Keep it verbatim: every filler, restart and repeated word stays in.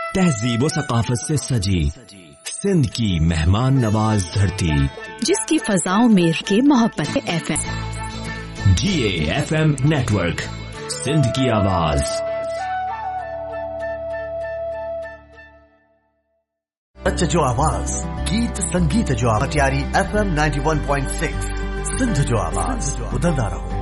तहजीब व सकाफत से सजी सिंध की मेहमान नवाज धरती, जिसकी फजाओं में के मोहब्बत F M. Ji A F M network, Sindh की आवाज। सच जो आवाज, गीत संगीत जो आवाज, F M ninety one point six, Sindh जो आवाज, बदलता रहो।